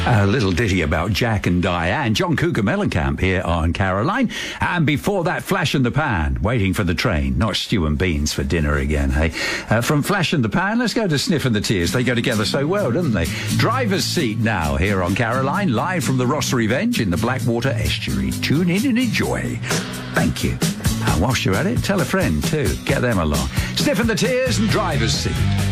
A little ditty about Jack and Diane. John Cougar Mellencamp here on Caroline. And before that, Flash in the Pan, waiting for the train. Not stew and beans for dinner again, hey? From Flash in the Pan, let's go to Sniff and the Tears. They go together so well, don't they? Driver's Seat now here on Caroline, live from the Ross Revenge in the Blackwater Estuary. Tune in and enjoy. Thank you. And whilst you're at it, tell a friend too. Get them along. Sniff and the Tears and Driver's Seat.